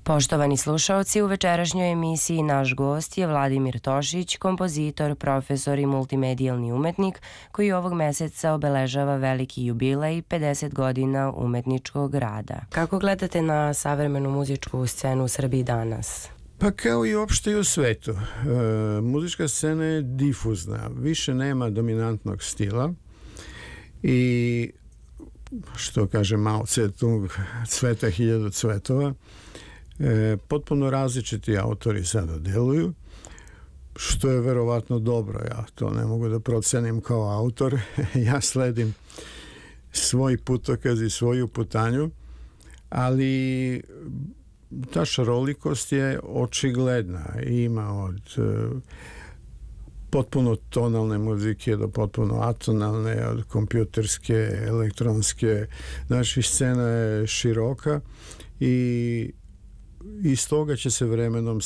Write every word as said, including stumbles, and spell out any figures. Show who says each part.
Speaker 1: Poštovani slušaoci, u večerašnjoj emisiji naš gost je Vladimir Tošić, kompozitor, profesor i multimedijalni umetnik koji ovog meseca obeležava veliki jubilej pedeset godina umetničkog rada. Kako gledate na savremenu muzičku scenu u Srbiji danas?
Speaker 2: Pa kao i uopšte i u svetu. E, muzička scena je difuzna, više nema dominantnog stila i što kaže Mao Tse-tung, cveta hiljadu cvetova. E, potpuno različiti autori sada deluju, što je verovatno dobro. Ja to ne mogu da procenim kao autor. Ja sledim svoj putokaz i svoju putanju, ali ta šarolikost je očigledna. Ima od e, potpuno tonalne muzike do potpuno atonalne, od kompjuterske, elektronske. Znači, scena je široka i iz toga će se vremenom